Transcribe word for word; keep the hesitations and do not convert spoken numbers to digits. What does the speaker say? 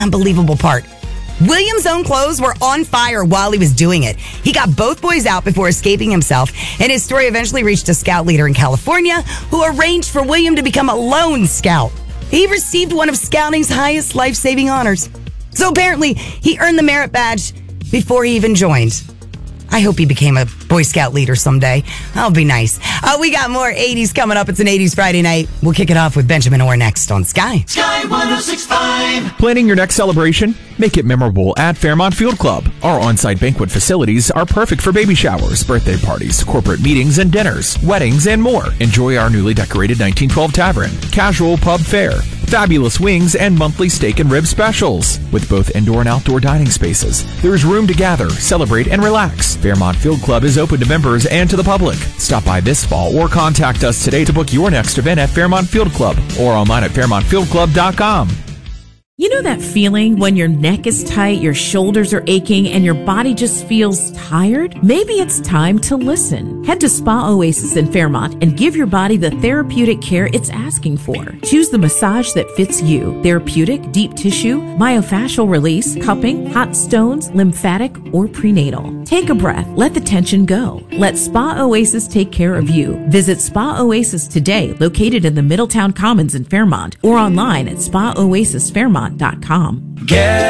Unbelievable part. William's own clothes were on fire while he was doing it. He got both boys out before escaping himself, and his story eventually reached a scout leader in California who arranged for William to become a lone scout. He received one of scouting's highest life-saving honors. So apparently, he earned the merit badge before he even joined. I hope he became a Boy Scout leader someday. That'll be nice. Uh, we got more eighties coming up. It's an eighties Friday night. We'll kick it off with Benjamin Orr next on Sky. Sky one oh six point five. Planning your next celebration? Make it memorable at Fairmont Field Club. Our on-site banquet facilities are perfect for baby showers, birthday parties, corporate meetings and dinners, weddings, and more. Enjoy our newly decorated nineteen twelve Tavern, casual pub fare, fabulous wings, and monthly steak and rib specials. With both indoor and outdoor dining spaces, there's room to gather, celebrate, and relax. Fairmont Field Club is open to members and to the public. Stop by this fall or contact us today to book your next event at Fairmont Field Club or online at fairmont field club dot com. You know that feeling when your neck is tight, your shoulders are aching, and your body just feels tired? Maybe it's time to listen. Head to Spa Oasis in Fairmont and give your body the therapeutic care it's asking for. Choose the massage that fits you. Therapeutic, deep tissue, myofascial release, cupping, hot stones, lymphatic, or prenatal. Take a breath. Let the tension go. Let Spa Oasis take care of you. Visit Spa Oasis today, located in the Middletown Commons in Fairmont, or online at spa oasis fairmont dot com. Get